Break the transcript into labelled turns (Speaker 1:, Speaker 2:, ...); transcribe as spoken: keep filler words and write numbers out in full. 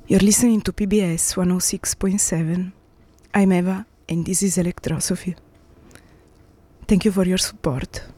Speaker 1: You're listening to P B S one oh six point seven. I'm Eva, and this is Electrosophy. Thank you for your support.